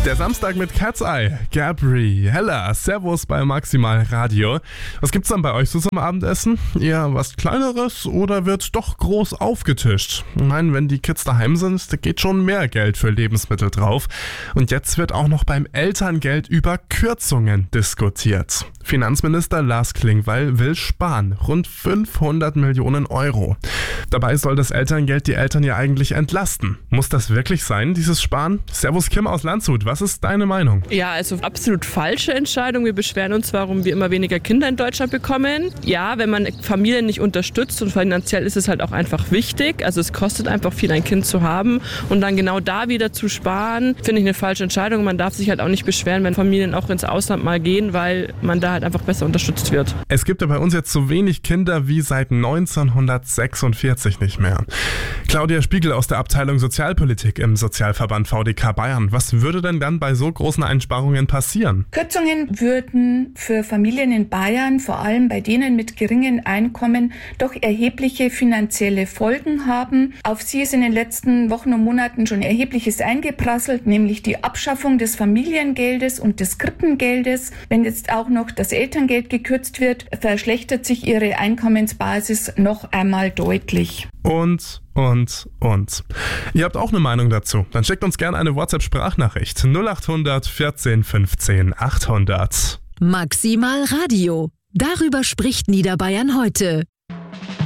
Der Samstag mit Cat's Eye, Gabriella, Servus bei Maximal Radio. Was gibt's dann bei euch so zum Abendessen? Eher was Kleineres oder wird doch groß aufgetischt? Ich meine, wenn die Kids daheim sind, da geht schon mehr Geld für Lebensmittel drauf. Und jetzt wird auch noch beim Elterngeld über Kürzungen diskutiert. Finanzminister Lars Klingbeil will sparen, rund 500 Millionen Euro. Dabei soll das Elterngeld die Eltern ja eigentlich entlasten. Muss das wirklich sein, dieses Sparen? Servus Kim aus Landshut, was ist deine Meinung? Ja, also absolut falsche Entscheidung. Wir beschweren uns, warum wir immer weniger Kinder in Deutschland bekommen. Ja, wenn man Familien nicht unterstützt und finanziell ist es halt auch einfach wichtig. Also es kostet einfach viel, ein Kind zu haben und dann genau da wieder zu sparen, finde ich eine falsche Entscheidung. Man darf sich halt auch nicht beschweren, wenn Familien auch ins Ausland mal gehen, weil man da halt einfach besser unterstützt wird. Es gibt ja bei uns jetzt so wenig Kinder wie seit 1946 nicht mehr. Claudia Spiegel aus der Abteilung Sozialpolitik im Sozialverband VDK Bayern. Was würde denn dann bei so großen Einsparungen passieren? Kürzungen würden für Familien in Bayern, vor allem bei denen mit geringen Einkommen, doch erhebliche finanzielle Folgen haben. Auf sie ist in den letzten Wochen und Monaten schon Erhebliches eingeprasselt, nämlich die Abschaffung des Familiengeldes und des Krippengeldes. Wenn jetzt auch noch das Elterngeld gekürzt wird, verschlechtert sich ihre Einkommensbasis noch einmal deutlich. Und. Ihr habt auch eine Meinung dazu? Dann schickt uns gerne eine WhatsApp-Sprachnachricht 0800 14 15 800. Maximal Radio. Darüber spricht Niederbayern heute.